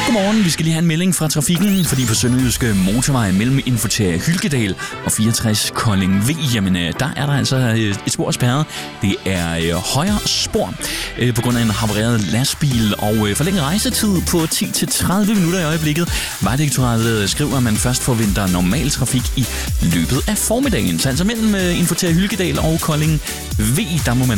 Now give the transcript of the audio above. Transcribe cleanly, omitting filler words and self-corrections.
Godmorgen. Vi skal lige have en melding fra trafikken, fordi på Sønderjyske Motorvej mellem Infoter Hylkedal og 64 Kolding V, jamen der er der altså et spor spærret. Det er højre spor på grund af en havareret lastbil og forlænget rejsetid på 10-30 minutter i øjeblikket. Vejdirektoratet skriver, at man først forventer normal trafik i løbet af formiddagen. Så altså mellem Infoter Hylkedal og Kolding V, der må man